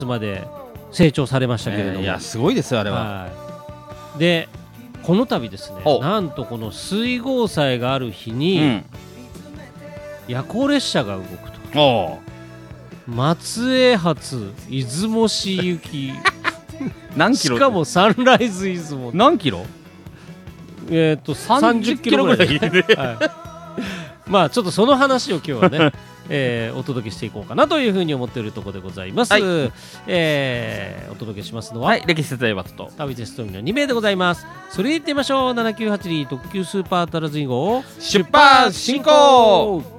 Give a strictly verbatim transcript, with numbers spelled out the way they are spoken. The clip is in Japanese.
まで成長されましたけれども、 えー、いやすごいですよあれは、 はい、でこの度ですね、なんとこの水郷祭がある日に、うん、夜行列車が動くと。お松江発出雲市行き何キロ、 しかもサンライズ出雲何キロ、 えっとさんじゅっキロぐらい、ねはい、まあちょっとその話を今日はねえー、お届けしていこうかなというふうに思っているところでございます、はい、えー、お届けしますのは、はい、 歴史説明バトと旅テストミのにめいでございます。それでいってみましょう。ななきゅうはちに特急スーパータラズイ号出発進行。